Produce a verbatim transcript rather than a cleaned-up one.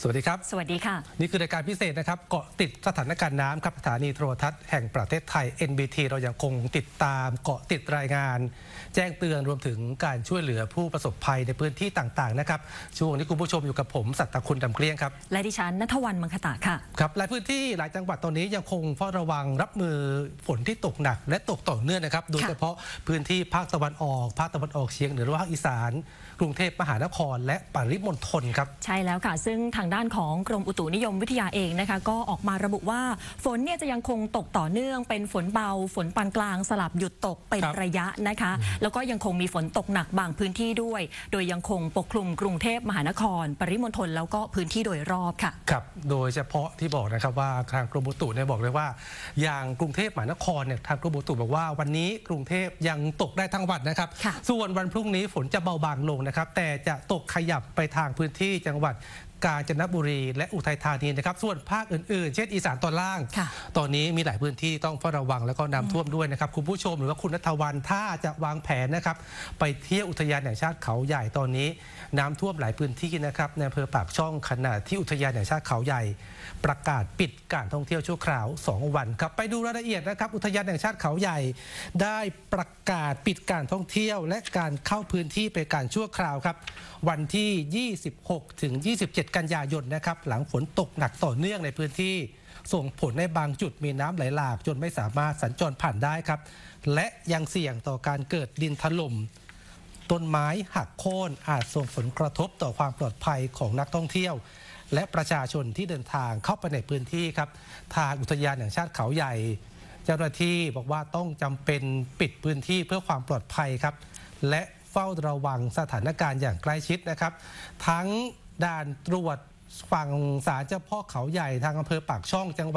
สวัสดีครับสวัสดีค่ะนี่คือรายการพิเศษนะครับเกาะติดสถานการณ์น้ำครับสถานีโทรทัศน์แห่งประเทศไทย เอ็น บี ที เรายังคงติดตามเกาะติดรายงานแจ้งเตือนรวมถึงการช่วยเหลือผู้ประสบภัยในพื้นที่ต่างๆนะครับช่วงนี้คุณผู้ชมอยู่กับผมสัตตคุณดำเกลี้ยงครับและดิฉันณัฐวรรณมังคตะค่ะครับหลายพื้นที่หลายจังหวัดตอนนี้ยังคงเฝ้าระวังรับมือฝนที่ตกหนักและตกต่อเนื่องนะครับโดยเฉพาะพื้นที่ภาคตะวันออกภาคตะวันออกเฉียงเหนือหรือภาคอีสานกรุงเทพมหานครและปริมณฑลครับใช่แล้วค่ะซึ่งทางด้านของกรมอุตุนิยมวิทยาเองนะคะก็ออกมาระบุว่าฝนเนี่ยจะยังคงตกต่อเนื่องเป็นฝนเบาฝนปานกลางสลับหยุดตกเป็นระยะนะคะแล้วก็ยังคงมีฝนตกหนักบางพื้นที่ด้วยโดยยังคงปกคลุมกรุงเทพมหานครปริมณฑลแล้วก็พื้นที่โดยรอบค่ะครับโดยเฉพาะที่บอกนะครับว่าทางกรมอุตุเนี่ยบอกเลยว่าอย่างกรุงเทพมหานครเนี่ยทางกรมอุตุบอกว่าวันนี้กรุงเทพยังตกได้ทั้งวันนะครับส่วนวันพรุ่งนี้ฝนจะเบาบางลงนะครับแต่จะตกขยับไปทางพื้นที่จังหวัดกาญจนบุรีและอุทัยธานีนะครับส่วนภาคอื่นๆเช่นอีสานตอนล่างตอนนี้มีหลายพื้นที่ต้องเฝ้าระวังแล้วก็น้ำท่วมด้วยนะครับคุณผู้ชมหรือว่าคุณณัฐวรรณถ้าจะวางแผนนะครับไปเที่ยวอุทยานแห่งชาติเขาใหญ่ตอนนี้น้ำท่วมหลายพื้นที่นะครับในอำเภอปากช่องขณะที่อุทยานแห่งชาติเขาใหญ่ประกาศปิดการท่องเที่ยวชั่วคราวสองวันครับไปดูรายละเอียดนะครับอุทยานแห่งชาติเขาใหญ่ได้ประกาศปิดการท่องเที่ยวและการเข้าพื้นที่เป็นการชั่วคราวครับวันที่ยี่สิบหกถึงยี่สิบเจ็ดกันยายนนะครับหลังฝนตกหนักต่อเนื่องในพื้นที่ส่งผลในบางจุดมีน้ำไหลหลากจนไม่สามารถสัญจรผ่านได้ครับและยังเสี่ยงต่อการเกิดดินถล่มต้นไม้หักโค่นอาจส่งผลกระทบต่อความปลอดภัยของนักท่องเที่ยวและประชาชนที่เดินทางเข้าไปในพื้นที่ครับทางอุทยานแห่งชาติเขาใหญ่เจ้าหน้าที่บอกว่าต้องจำเป็นปิดพื้นที่เพื่อความปลอดภัยครับและเฝ้าระวังสถานการณ์อย่างใกล้ชิดนะครับทั้งด่านตรวจฝั่งศาลเจ้าพ่อเขาใหญ่ทางอำเภอปากช่องจังหวัด